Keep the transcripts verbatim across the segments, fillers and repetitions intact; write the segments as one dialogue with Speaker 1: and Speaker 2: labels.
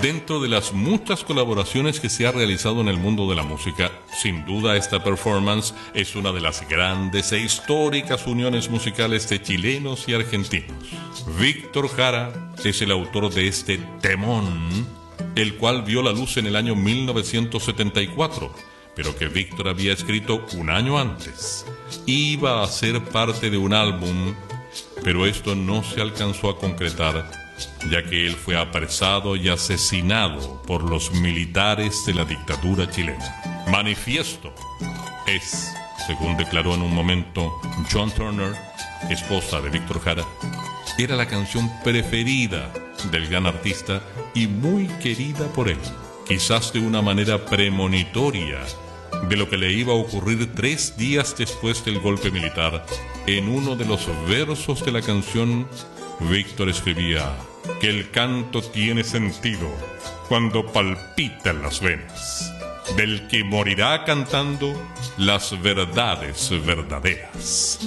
Speaker 1: Dentro de las muchas colaboraciones que se ha realizado en el mundo de la música, sin duda esta performance es una de las grandes e históricas uniones musicales de chilenos y argentinos. Víctor Jara es el autor de este temón, el cual vio la luz en el año mil novecientos setenta y cuatro, pero que Víctor había escrito un año antes. Iba a ser parte de un álbum, pero esto no se alcanzó a concretar, ya que él fue apresado y asesinado por los militares de la dictadura chilena. Manifiesto es, según declaró en un momento John Turner, esposa de Víctor Jara, era la canción preferida del gran artista y muy querida por él, quizás de una manera premonitoria de lo que le iba a ocurrir tres días después del golpe militar. En uno de los versos de la canción, Víctor escribía que el canto tiene sentido cuando palpita en las venas del que morirá cantando las verdades verdaderas.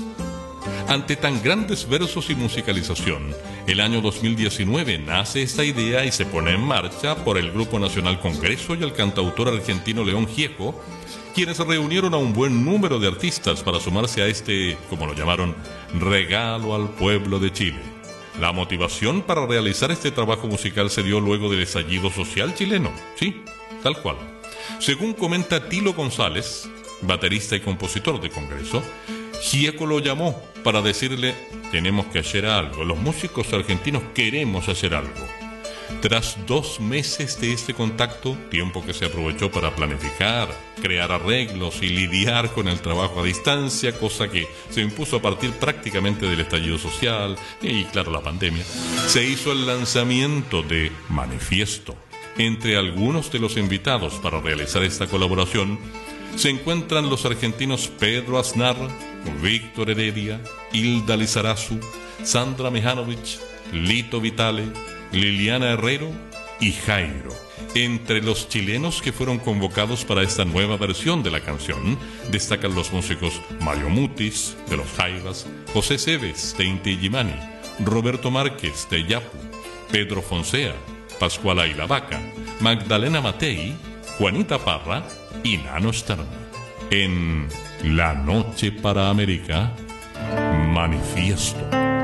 Speaker 1: Ante tan grandes versos y musicalización, el año dos mil diecinueve nace esta idea y se pone en marcha por el Grupo Nacional Congreso y el cantautor argentino León Gieco, quienes reunieron a un buen número de artistas para sumarse a este, como lo llamaron, regalo al pueblo de Chile. La motivación para realizar este trabajo musical se dio luego del estallido social chileno, sí, tal cual. Según comenta Tilo González, baterista y compositor de Congreso, Gieco lo llamó para decirle: tenemos que hacer algo, los músicos argentinos queremos hacer algo. Tras dos meses de este contacto, tiempo que se aprovechó para planificar, crear arreglos y lidiar con el trabajo a distancia, cosa que se impuso a partir prácticamente del estallido social y, claro, la pandemia, se hizo el lanzamiento de Manifiesto. Entre algunos de los invitados para realizar esta colaboración se encuentran los argentinos Pedro Aznar, Víctor Heredia, Hilda Lizarazu, Sandra Mihanovic, Lito Vitale, Liliana Herrero y Jairo. Entre los chilenos que fueron convocados para esta nueva versión de la canción destacan los músicos Mario Mutis, de los Jaivas, José Cebes, de Inti Illimani, Roberto Márquez, de Yapu, Pedro Fonsea, Pascuala y la Vaca, Magdalena Matei, Juanita Parra y Nano Stern. En La Noche para América, Manifiesto.